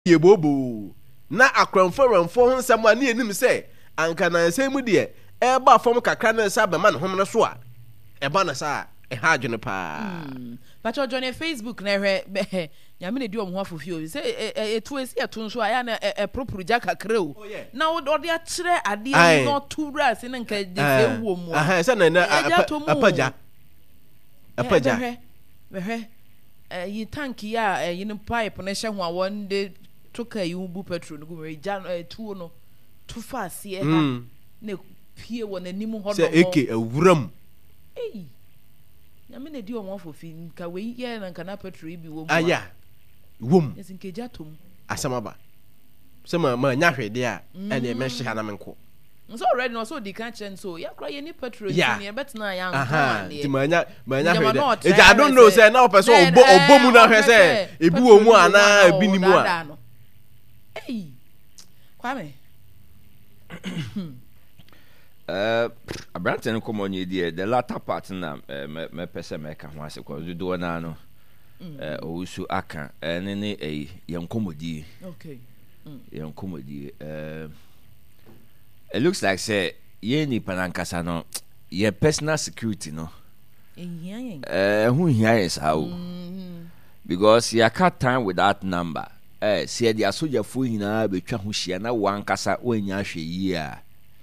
ye bobo na akranfo nsɛm a ne enim sɛ anka na nsɛm mu de ba fam kakra na nsa bɛma ne hom no so a ɛba na sa ɛha adwene pa but on Facebook na hwɛ nyame ne di om ho afofio sɛ etu esi etu nso aya na propru ja kakra o na wo de akyerɛ ade no to ras ne nka de se wo mu sɛ na apaja hwɛ yi tank ya yi ne pipe ne hye ho a won de toka yi bu petrol no go ja tuo no to fa ase ha na pie wɔ n'anim hɔ no sɛ eke awuram nyame ne di omo fofi nka we ye na nka na petrol bi wo mu aya wom esin ke jatom asamaba sɛ ma nya hwede a ɛne me hye ha na menko so already no so di kan chen so ya kra ye ni petrol ni e betna ya nka ne ti ma nya hwede e I don't know say na person obo mu na hwɛ sɛ ebi wo mu ana ebi ni mu a kwame Abrante no komonye die the latter part na me pese me ka ho ase cause do na no owusu aka ne yenkomodie okay yenkomodie it looks like say ye ni panankasa no ye personal security no hu hia yes how because you cut time with that number see the soldier fu hina betwa ho hia na wankasa wanya hwe yi a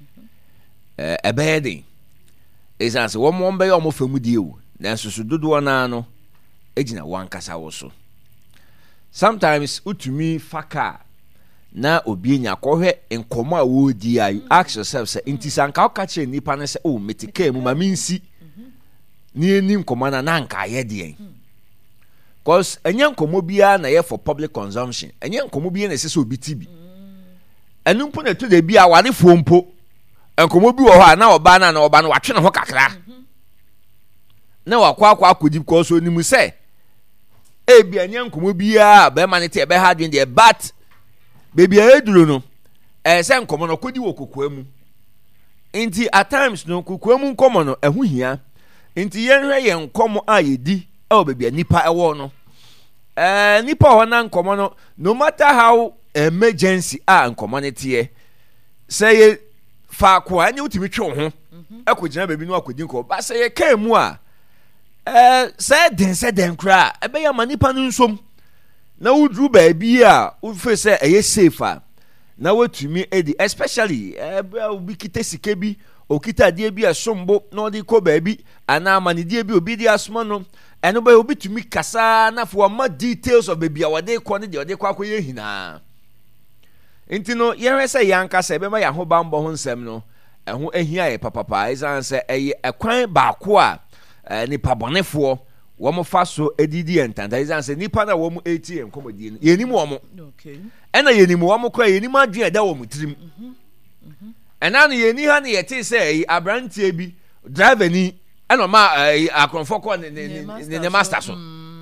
ebedi esanse wo mo mbe yo mo famudie wo nanso so dodo na no ejina wankasa wo so sometimes utumi faka na obi nya kohwe enkomo a wo di a you ask yourself say intisanka o ka che nipa ne say oh metika mu ma minsi ni eni nkomo na nka ye de cause enye nkomo bia na ye for public consumption enye nkomo bia na se so obi tibi enu mpo na to de bia ware fompo enkomo bi wo ho na oba na oba no watwe ne ho kakra na wakwa akodi ko so nimu se e bia nya nkomo bia be ma ne te be ha dwen de but baby eduro no se nkomo no kodi wo kokwa mu nti at times no kokwa mu nkomo no ehu hia nti yenhwe ye nkomo a yedi e baby nipa ewo no nipa ho na nkomo no no matter how emergency a nkomo ne te say ye fa ko anya utimi twe ho akogina baby no akodi nko ba say ye kan mu a say den kra e be ya manipa no nsom na wudru baabi a ufe say eye safe na watumi edi especially obi kita sike bi okita de bi asombo na odi ko baabi ana amanidie bi obi di asmo no eno ba obi tumi kasa na fo ma details of baabi a wode ko ne de ode kwa koye hina enti no ye say yanka say be ma ya ho bambo ho nsem no eho ahia ye papapa izan say eye ekwan ba ko a nipa bonefo wo mo fa so edidi entanda izan say nipa na wo mo ATM komodie no yenim wo mo okay ena yenim wo mo kwa yenim adwen da wo mo tirim ena no yeni ha ne yete say abrantie bi driver ni ena ma akonfo ko ne master so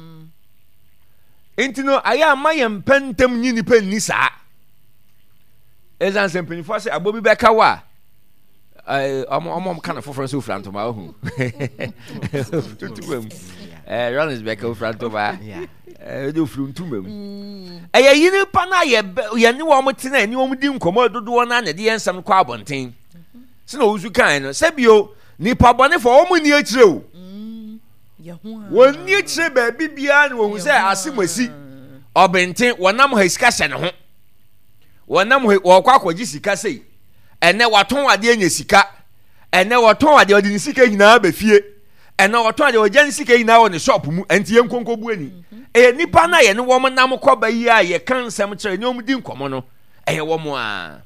enti no aya ma ye mpentem nyi nipa ni saa ezan say mpenifo say abobi beka wa kind of for so front of my home. Run is back over front of my do from to me. A year pana ye ni woman tina and you won't dim commode do one and the end some carbon thing. So you kind of Sebio Nipa bonnet for all near true. 1 year trip, baby beyond when we say I see we see or bentin one number his cash and one number or quack or Jessica say. And now what ton ade nya sika and now what ton ade odi sika nyina ba fie and now what ton ade ojan sika nyina won shop mu antie nkonko bu ani nipa na ye ne wo nam ko ba yi a ye kan nsem kire ne omdi nkomo no wo mo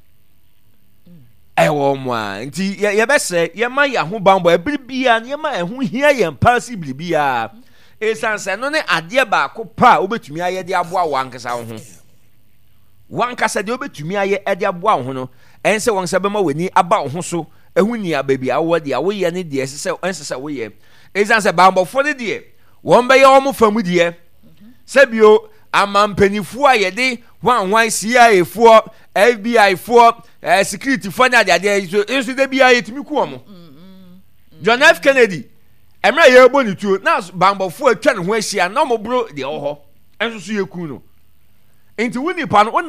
a nti ye bese ye ma ya ho bambo ebiribia ne ma ehu hia ye mpasi biribia esanse no ne ade ba ko pa obetumi aye de aboa wankasa ho wankasa de obetumi aye de aboa ho no ense won sebe ma weni aba ho so ehu ni ababi awode a wo ye ne de ense wo ye esanse bambofo ne de won be ye omo famu de sebio amampanifo a ye de hwan CIA fo FBI fo security fo na de enso de bia yetimi ku omo John F Kennedy emra ye ebo ni tuo na bambofo atwa ne ho ahia na mo bro de ho enso so ye ku no nti wo nipa no